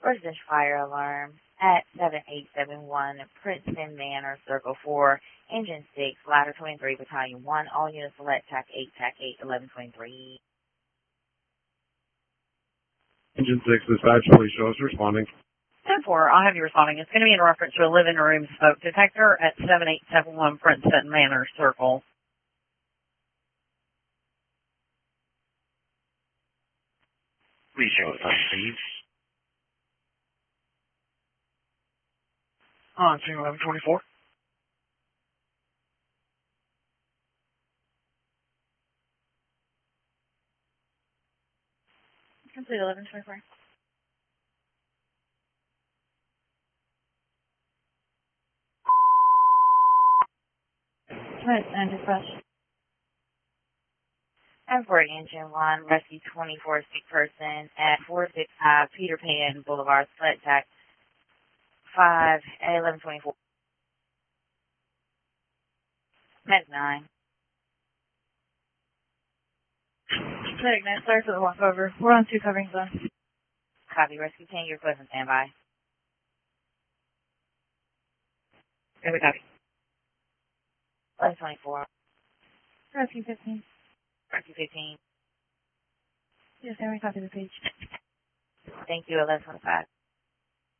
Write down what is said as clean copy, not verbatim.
residential fire alarm at 7871 Princeton Manor, Circle 4, Engine 6, Ladder 23, Battalion 1, all units select TAC 8, TAC 8, 1123. Engine 6, dispatch, please show us responding. 10-4, I'll have you responding. It's going to be in reference to a living room smoke detector at 7871 Princeton Manor, Circle. Please show us on speed. On 1124. Complete 1124. And dispatch. For Engine 1, rescue 24 sick person at 465 Peter Pan Boulevard, select TAC 5 at 1124. Medic 9. Medic 9, sorry for the walkover. We're on 2 covering zone. Copy, rescue 10, your request and standby. Every copy. 1124. Rescue 15. Rescue 15. Yes, every copy the page. Thank you, 1125.